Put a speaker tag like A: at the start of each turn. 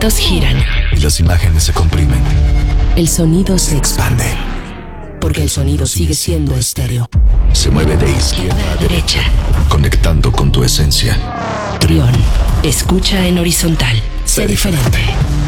A: instrumentos giran.
B: Y las imágenes se comprimen.
A: El sonido se expande.
B: Porque
A: El sonido sigue siendo estéreo.
B: Se mueve de izquierda a derecha, conectando con tu esencia.
A: Trión. Escucha en horizontal. Sé diferente.